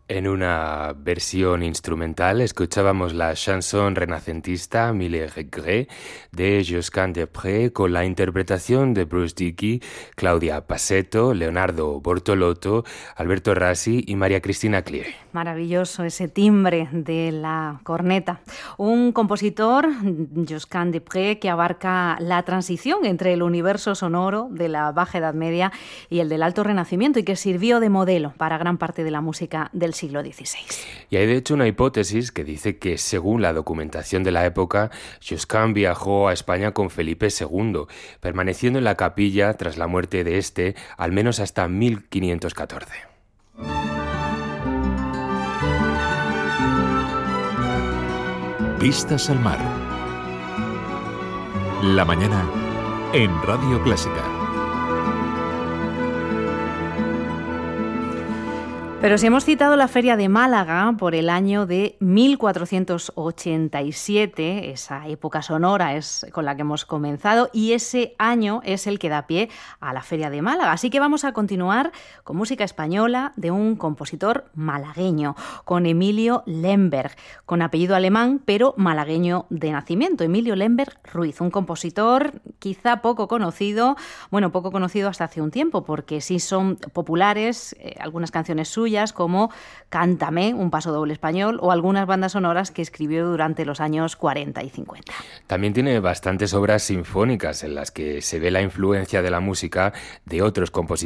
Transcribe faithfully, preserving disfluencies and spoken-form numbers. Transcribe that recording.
En una versión instrumental escuchábamos la chanson renacentista Mille regrets de Josquin des Prez con la interpretación de Bruce Dickey, Claudia Passetto, Leonardo Bortolotto, Alberto Rassi y María Cristina Cliri. Maravilloso ese timbre de la corneta. Un compositor, Josquin des Prez, que abarca la transición entre el universo sonoro de la Baja Edad Media y el del Alto Renacimiento y que sirvió de modelo para gran parte de la música del siglo dieciséis. Y hay de hecho una hipótesis que dice que, según la documentación de la época, Josquin viajó a España con Felipe segundo, permaneciendo en la capilla tras la muerte de este al menos hasta mil quinientos catorce. Vistas al mar. La mañana en Radio Clásica. Pero si hemos citado la Feria de Málaga por el año de mil cuatrocientos ochenta y siete, esa época sonora es con la que hemos comenzado, y ese año es el que da pie a la Feria de Málaga. Así que vamos a continuar con música española de un compositor malagueño, con Emilio Lemberg, con apellido alemán, pero malagueño de nacimiento. Emilio Lemberg Ruiz, un compositor quizá poco conocido, bueno, poco conocido hasta hace un tiempo, porque sí son populares eh, algunas canciones suyas, como Cántame, un pasodoble español, o algunas bandas sonoras que escribió durante los años cuarenta y cincuenta. También tiene bastantes obras sinfónicas en las que se ve la influencia de la música de otros compositores